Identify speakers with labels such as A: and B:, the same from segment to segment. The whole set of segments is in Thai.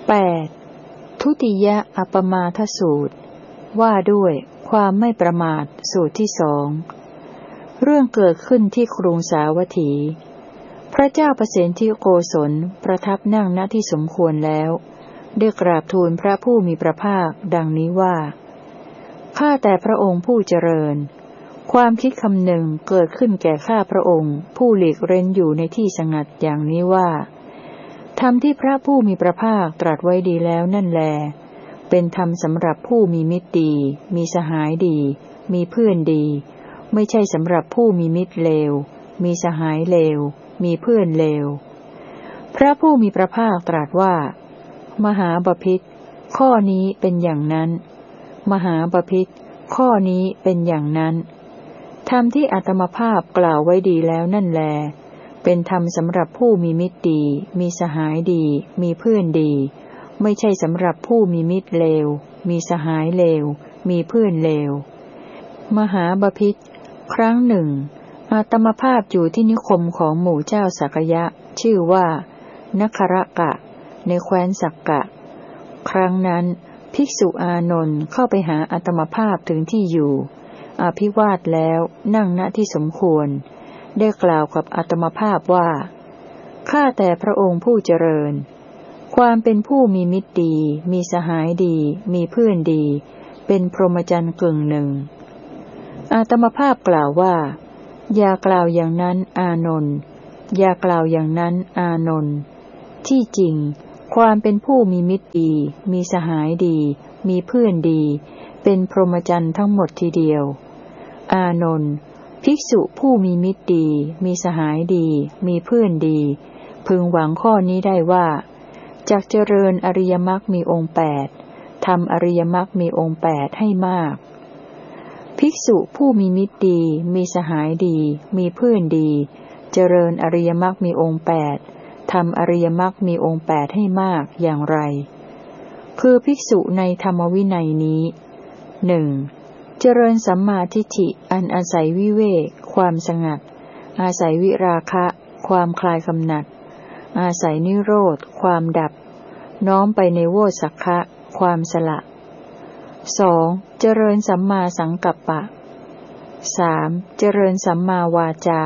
A: 8. ทุติยอัปปมาทสูตรว่าด้วยความไม่ประมาทสูตรที่สองเรื่องเกิดขึ้นที่กรุงสาวัตถีพระเจ้าประสิทธิโกศลประทับนั่งณที่สมควรแล้วได้กราบทูลพระผู้มีพระภาคดังนี้ว่าข้าแต่พระองค์ผู้เจริญความคิดคำหนึ่งเกิดขึ้นแก่ข้าพระองค์ผู้หลีกเร้นอยู่ในที่สงัดอย่างนี้ว่าธรรมที่พระผู้มีพระภาคตรัสไว้ดีแล้วนั่นแลเป็นธรรมสำหรับผู้มีมิตรดีมีสหายดีมีเพื่อนดีไม่ใช่สำหรับผู้มีมิตรเลวมีสหายเลวมีเพื่อนเลวพระผู้มีพระภาคตรัสว่ามหาบพิตรข้อนี้เป็นอย่างนั้นมหาบพิตรข้อนี้เป็นอย่างนั้นธรรมที่อาตมภาพกล่าวไว้ดีแล้วนั่นแลเป็นธรรมสำหรับผู้มีมิตรดีมีสหายดีมีเพื่อนดีไม่ใช่สำหรับผู้มีมิตรเลวมีสหายเลวมีเพื่อนเลวมหาบพิตรครั้งหนึ่งอาตมภาพอยู่ที่นิคมของหมู่เจ้าสักยะชื่อว่านครกะในแคว้นสักกะครั้งนั้นภิกษุอานนท์เข้าไปหาอาตมภาพถึงที่อยู่อภิวาทแล้วนั่งณที่สมควรได้กล่าวกับอาตมภาพว่าข้าแต่พระองค์ผู้เจริญความเป็นผู้มีมิตรดีมีสหายดีมีเพื่อนดีเป็นพรหมจรรย์กึ่งหนึ่งอาตมภาพกล่าวว่าอย่ากล่าวอย่างนั้นอานนท์อย่ากล่าวอย่างนั้นอานนท์ที่จริงความเป็นผู้มีมิตรดีมีสหายดีมีเพื่อนดีเป็นพรหมจรรย์ทั้งหมดทีเดียวอานนท์ภิกษุผู้มีมิตรดีมีสหายดีมีเพื่อนดีพึงหวังข้อนี้ได้ว่าจักเจริญอริยมรรคมีองค์8ทำอริยมรรคมีองค์8ให้มากภิกษุผู้มีมิตรดีมีสหายดีมีเพื่อนดีเจริญอริยมรรคมีองค์8ทำอริยมรรคมีองค์8ให้มากอย่างไรคือภิกษุในธรรมวินัยนี้หนึ่งเจริญสัมมาทิฏฐิอันอาศัยวิเวกความสงัดอาศัยวิราคะความคลายกำหนัดอาศัยนิโรธความดับน้อมไปในโวสักขะความสละ 2. เจริญสัมมาสังกัปปะ 3. เจริญสัมมาวาจา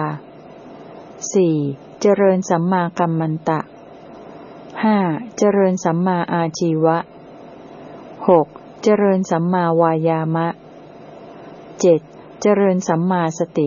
A: 4. เจริญสัมมากัมมันตะ 5. เจริญสัมมาอาชีวะ 6. เจริญสัมมาวายามะ 7. เจริญสัมมาสติ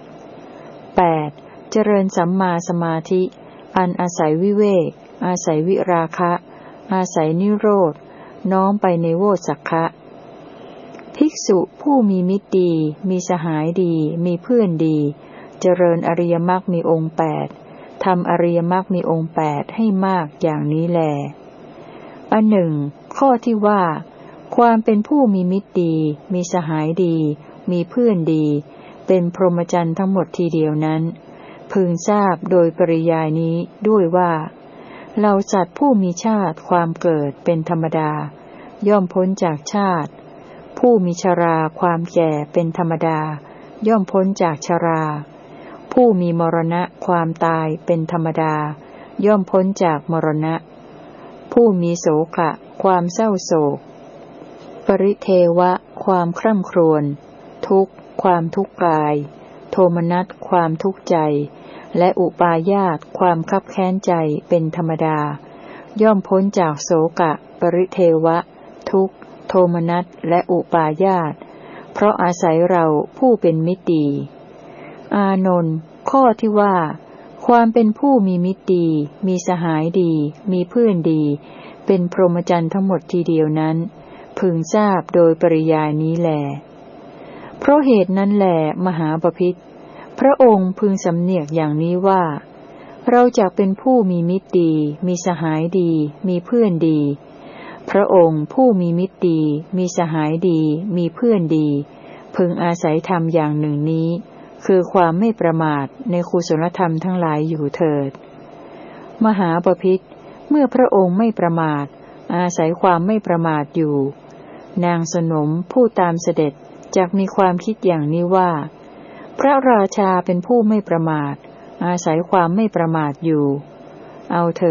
A: 8. เจริญสัมมาสมาธิอันอาศัยวิเวกอาศัยวิราคะอาศัยนิโรธน้อมไปในโวสักขะภิกษุผู้มีมิตรดีมีสหายดีมีเพื่อนดีเจริญอริยมรรคมีองค์8ทำอริยมรรคมีองค์8ให้มากอย่างนี้แลอันหนึ่งข้อที่ว่าความเป็นผู้มีมิตรดีมีสหายดีมีเพื่อนดีเป็นพรหมจรรย์ทั้งหมดทีเดียวนั้นพึงทราบโดยปริยายนี้ด้วยว่าเราสัตว์ผู้มีชาติความเกิดเป็นธรรมดาย่อมพ้นจากชาติผู้มีชราความแก่เป็นธรรมดาย่อมพ้นจากชราผู้มีมรณะความตายเป็นธรรมดาย่อมพ้นจากมรณะผู้มีโศกะความเศร้าโศกปริเทวะความคร่ำครวญทุกข์ความทุกข์กายโทมนัสความทุกข์ใจและอุปาญาตความคับแค้นใจเป็นธรรมดาย่อมพ้นจากโศกะปริเทวะทุกข์โทมนัสและอุปาญาตเพราะอาศัยเราผู้เป็นมิตรดีอานนท์ข้อที่ว่าความเป็นผู้มีมิตรดีมีสหายดีมีเพื่อนดีเป็นพรหมจรรย์ทั้งหมดทีเดียวนั้นพึงทราบโดยปริยายนี้แลเพราะเหตุนั้นแลมหาบพิตรพระองค์พึงสำเนียกอย่างนี้ว่าเราจักเป็นผู้มีมิตรดีมีสหายดีมีเพื่อนดีพระองค์ผู้มีมิตรดีมีสหายดีมีเพื่อนดีพึงอาศัยธรรมอย่างหนึ่งนี้คือความไม่ประมาทในกุศลธรรมทั้งหลายอยู่เถิดมหาบพิตรเมื่อพระองค์ไม่ประมาทอาศัยความไม่ประมาทอยู่นางสนมผู้ตามเสด็จจักมีความคิดอย่างนี้ว่าพระราชาเป็นผู้ไม่ประมาทอาศัยความไม่ประมาทอยู่เอาเถิด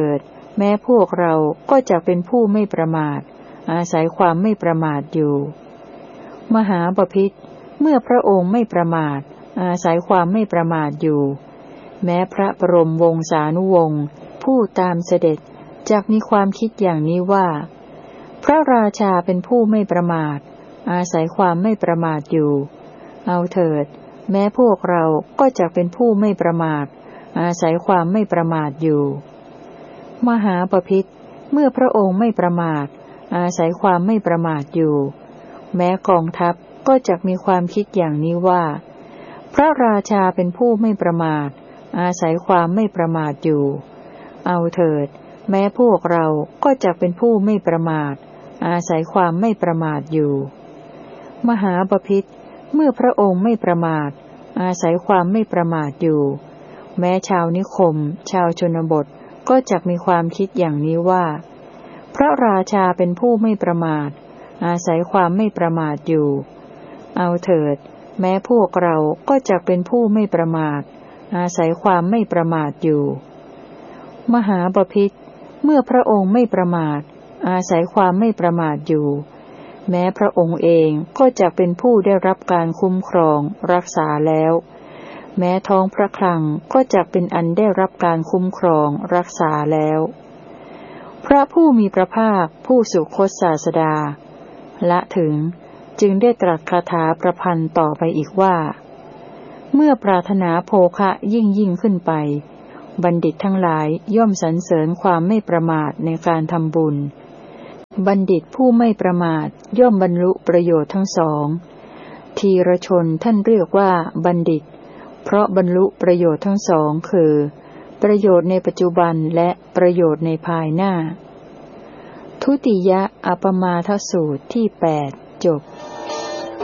A: แม้พวกเราก็จะเป็นผู้ไม่ประมาทอาศัยความไม่ประมาทอยู่มหาบพิตรเมื่อพระองค์ไม่ประมาทอาศัยความไม่ประมาทอยู่แม้พระบรมวงศานุวงศ์ผู้ตามเสด็จจักมีความคิดอย่างนี้ว่าพระราชาเป็นผู้ไม่ประมาทอาศัยความไม่ประมาทอยู่เอาเถิดแม้พวกเราก็จักเป็นผู้ไม่ประมาทอาศัยความไม่ประมาทอยู่มหาบพิตรเมื่อพระองค์ไม่ประมาทอาศัยความไม่ประมาทอยู่แม้กองทัพก็จักมีความคิดอย่างนี้ว่าพระราชาเป็นผู้ไม่ประมาทอาศัยความไม่ประมาทอยู่เอาเถิดแม้พวกเราก็จักเป็นผู้ไม่ประมาทอาศัยความไม่ประมาทอยู่มหาบพิตรเมื่อพระองค์ไม่ประมาทอาศัยความไม่ประมาทอยู่แม้ชาวนิคมชาวชนบทก็จักมีความคิดอย่างนี้ว่าพระราชาเป็นผู้ไม่ประมาทอาศัยความไม่ประมาทอยู่เอาเถิดแม้พวกเราก็จักเป็นผู้ไม่ประมาทอาศัยความไม่ประมาทอยู่มหาบพิตรเมื่อพระองค์ไม่ประมาทอาศัยความไม่ประมาทอยู่แม้พระองค์เองก็จักเป็นผู้ได้รับการคุ้มครองรักษาแล้วแม้ท้องพระคลังก็จักเป็นอันได้รับการคุ้มครองรักษาแล้วพระผู้มีพระภาคผู้สุคตศาสดาละถึงจึงได้ตรัสคาถาประพันธ์ต่อไปอีกว่าเมื่อปรารถนาโภคะยิ่งขึ้นไปบัณฑิตทั้งหลายย่อมสรรเสริญความไม่ประมาทในการทำบุญบัณฑิตผู้ไม่ประมาทย่อมบรรลุประโยชน์ทั้งสองทีรชนท่านเรียกว่าบัณฑิตเพราะบรรลุประโยชน์ทั้งสองคือประโยชน์ในปัจจุบันและประโยชน์ในภายหน้าทุติยอัปมาทสูตรที่ 8 จบ